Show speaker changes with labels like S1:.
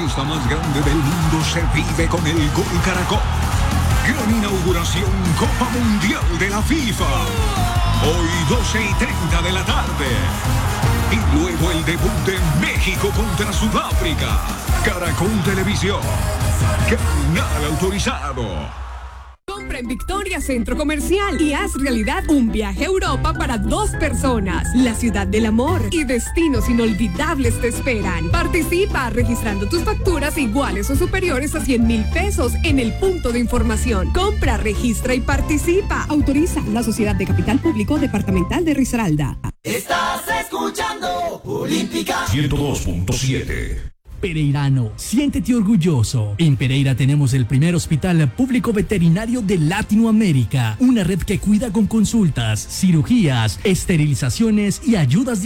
S1: fiesta más grande del mundo se vive con el Gol Caracol. Gran inauguración Copa Mundial de la FIFA. Hoy 12:30 de la tarde. Y luego el debut de México contra Sudáfrica. Caracol Televisión. Canal autorizado.
S2: Compra en Victoria Centro Comercial y haz realidad un viaje a Europa para 2 personas. La ciudad del amor y destinos inolvidables te esperan. Participa registrando tus facturas iguales o superiores a 100,000 pesos en el punto de información. Compra, registra y participa. Autoriza la Sociedad de Capital Público Departamental de Risaralda.
S3: Estás escuchando Olímpica
S4: 102.7.
S5: Pereirano, siéntete orgulloso. En Pereira tenemos el primer hospital público veterinario de Latinoamérica. Una red que cuida con consultas, cirugías, esterilizaciones y ayudas de